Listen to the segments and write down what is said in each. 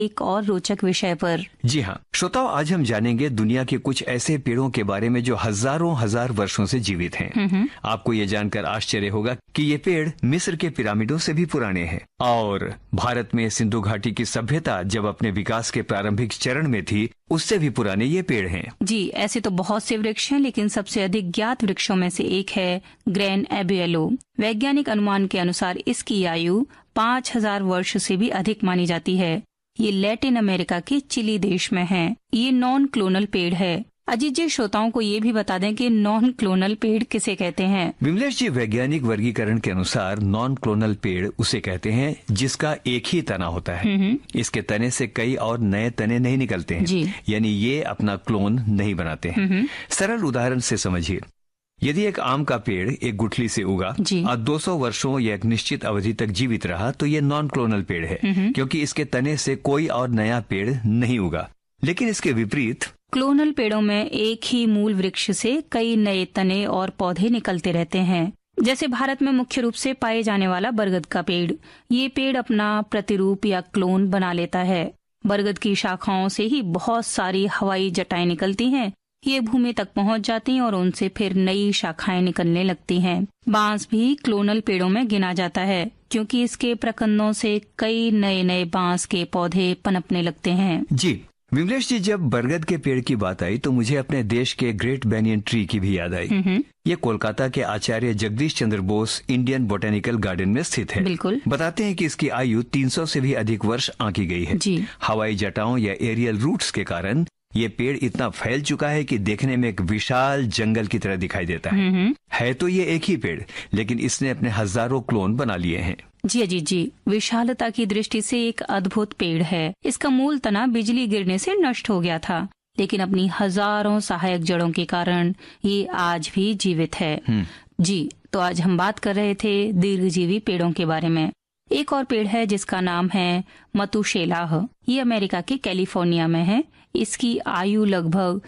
एक और रोचक विषय पर। जी हाँ श्रोताओं, आज हम जानेंगे दुनिया के कुछ ऐसे पेड़ों के बारे में जो हजारों हजार वर्षों से जीवित हैं। आपको ये जानकर आश्चर्य होगा कि ये पेड़ मिस्र के पिरामिडों से भी पुराने हैं और भारत में सिंधु घाटी की सभ्यता जब अपने विकास के प्रारंभिक चरण में थी उससे भी पुराने ये पेड़ हैं। जी, ऐसे तो बहुत से वृक्ष हैं, लेकिन सबसे अधिक ज्ञात वृक्षों में से एक है ग्रैन एबुएलो। वैज्ञानिक अनुमान के अनुसार इसकी आयु 5000 वर्ष से भी अधिक मानी जाती है। ये लैटिन अमेरिका के चिली देश में है। ये नॉन क्लोनल पेड़ है। अजीत जी, श्रोताओं को ये भी बता दें कि नॉन क्लोनल पेड़ किसे कहते हैं। विमलेश जी, वैज्ञानिक वर्गीकरण के अनुसार नॉन क्लोनल पेड़ उसे कहते हैं जिसका एक ही तना होता है। इसके तने से कई और नए तने नहीं निकलते हैं, यानी ये अपना क्लोन नहीं बनाते हैं। सरल उदाहरण से समझिए, यदि एक आम का पेड़ एक गुठली से उगा और 200 वर्षों या एक निश्चित अवधि तक जीवित रहा तो ये नॉन क्लोनल पेड़ है, क्योंकि इसके तने से कोई और नया पेड़ नहीं उगा। लेकिन इसके विपरीत क्लोनल पेड़ों में एक ही मूल वृक्ष से कई नए तने और पौधे निकलते रहते हैं। जैसे भारत में मुख्य रूप से पाए जाने वाला बरगद का पेड़। ये पेड़ अपना प्रतिरूप या क्लोन बना लेता है। बरगद की शाखाओं से ही बहुत सारी हवाई जटाएं निकलती हैं। ये भूमि तक पहुंच जाती हैं और उनसे फिर नई शाखाएं निकलने लगती हैं। बांस भी क्लोनल पेड़ों में गिना जाता है, क्योंकि इसके प्रकंदों से कई नए नए बांस के पौधे पनपने लगते हैं। जी विमलेश जी, जब बरगद के पेड़ की बात आई तो मुझे अपने देश के ग्रेट बैनियन ट्री की भी याद आई। ये कोलकाता के आचार्य Jagdish Chandra Bose Indian botanical garden में स्थित है। बिल्कुल। बताते हैं कि इसकी आयु 300 से भी अधिक वर्ष आंकी गई है। हवाई जटाओं या एरियल रूट्स के कारण ये पेड़ इतना फैल चुका है कि देखने में एक विशाल जंगल की तरह दिखाई देता है तो ये एक ही पेड़, लेकिन इसने अपने हजारों क्लोन बना लिए हैं। जी अजीत जी, विशालता की दृष्टि से एक अद्भुत पेड़ है। इसका मूल तना बिजली गिरने से नष्ट हो गया था, लेकिन अपनी हजारों सहायक जड़ों के कारण ये आज भी जीवित है। जी, तो आज हम बात कर रहे थे दीर्घजीवी पेड़ों के बारे में। एक और पेड़ है जिसका नाम है मतुशेलाह। ये अमेरिका के कैलिफोर्निया में है। इसकी आयु लगभग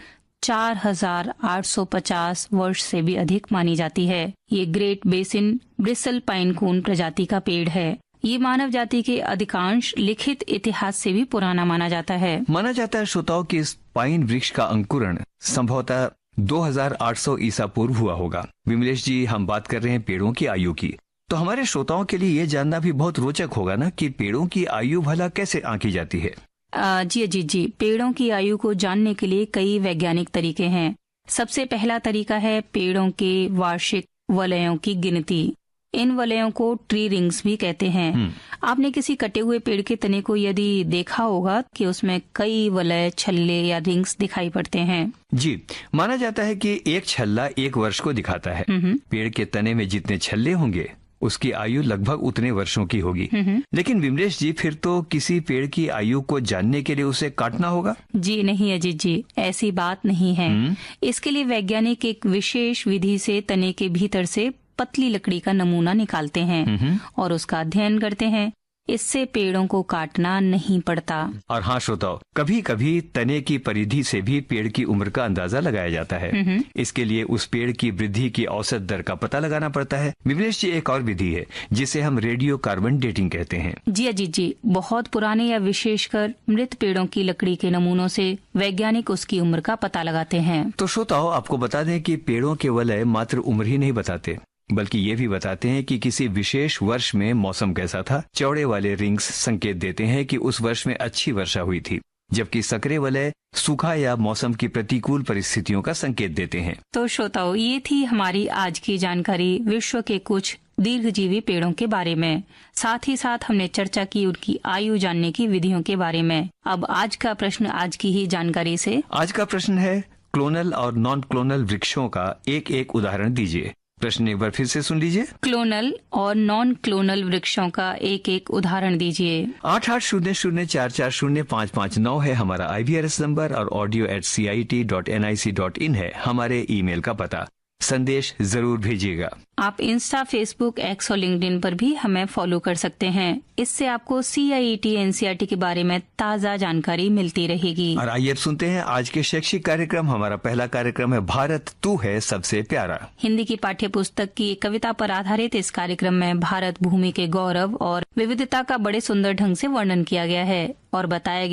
4850 वर्ष से भी अधिक मानी जाती है। ये ग्रेट बेसिन ब्रिसल पाइनकून प्रजाति का पेड़ है। ये मानव जाति के अधिकांश लिखित इतिहास से भी पुराना माना जाता है। माना जाता है श्रोताओं कि इस पाइन वृक्ष का अंकुरण संभवतः 2800 ईसा पूर्व हुआ होगा। विमलेश जी, हम बात कर रहे हैं पेड़ों की आयु की, तो हमारे श्रोताओं के लिए ये जानना भी बहुत रोचक होगा ना कि पेड़ों की आयु भला कैसे आंकी जाती है। जी अजीत जी, पेड़ों की आयु को जानने के लिए कई वैज्ञानिक तरीके हैं। सबसे पहला तरीका है पेड़ों के वार्षिक वलयों की गिनती। इन वलयों को ट्री रिंग्स भी कहते हैं। आपने किसी कटे हुए पेड़ के तने को यदि देखा होगा कि उसमें कई वलय, छल्ले या रिंग्स दिखाई पड़ते हैं। जी, माना जाता है कि एक छल्ला एक वर्ष को दिखाता है। पेड़ के तने में जितने छल्ले होंगे उसकी आयु लगभग उतने वर्षों की होगी। लेकिन विमलेश जी, फिर तो किसी पेड़ की आयु को जानने के लिए उसे काटना होगा। जी नहीं अजीत जी, ऐसी बात नहीं है। इसके लिए वैज्ञानिक एक विशेष विधि से तने के भीतर से पतली लकड़ी का नमूना निकालते हैं और उसका अध्ययन करते हैं। इससे पेड़ों को काटना नहीं पड़ता। और हाँ श्रोताओ, कभी कभी तने की परिधि से भी पेड़ की उम्र का अंदाजा लगाया जाता है। इसके लिए उस पेड़ की वृद्धि की औसत दर का पता लगाना पड़ता है। विमलेश जी, एक और विधि है जिसे हम रेडियो कार्बन डेटिंग कहते हैं। जी अजीत जी, बहुत पुराने या विशेषकर मृत पेड़ों की लकड़ी के नमूनों से वैज्ञानिक उसकी उम्र का पता लगाते हैं। तो श्रोताओ, आपको बता दें कि पेड़ों के वलय मात्र उम्र ही नहीं बताते, बल्कि ये भी बताते हैं कि किसी विशेष वर्ष में मौसम कैसा था। चौड़े वाले रिंग्स संकेत देते हैं कि उस वर्ष में अच्छी वर्षा हुई थी, जबकि संकरे वलय सूखा या मौसम की प्रतिकूल परिस्थितियों का संकेत देते हैं। तो श्रोताओं, ये थी हमारी आज की जानकारी विश्व के कुछ दीर्घजीवी पेड़ों के बारे में। साथ ही साथ हमने चर्चा की उनकी आयु जानने की विधियों के बारे में। अब आज का प्रश्न आज की ही जानकारी से। आज का प्रश्न है, क्लोनल और नॉन क्लोनल वृक्षों का एक एक उदाहरण दीजिए। प्रश्न एक बार फिर से सुन लीजिए। क्लोनल और नॉन क्लोनल वृक्षों का एक एक उदाहरण दीजिए। 8800440559 है हमारा IVRS नंबर और audio@cit.nic.in है हमारे ईमेल का पता। संदेश जरूर भेजिएगा। आप इंस्टा, फेसबुक, एक्स और लिंक्डइन पर भी हमें फॉलो कर सकते हैं। इससे आपको CIET NCERT के बारे में ताज़ा जानकारी मिलती रहेगी। और आइए अब सुनते हैं आज के शैक्षिक कार्यक्रम। हमारा पहला कार्यक्रम है भारत तू है सबसे प्यारा। हिंदी की पाठ्य पुस्तक की एक कविता पर आधारित इस कार्यक्रम में भारत भूमि के गौरव और विविधता का बड़े सुंदर ढंग से वर्णन किया गया है और बताया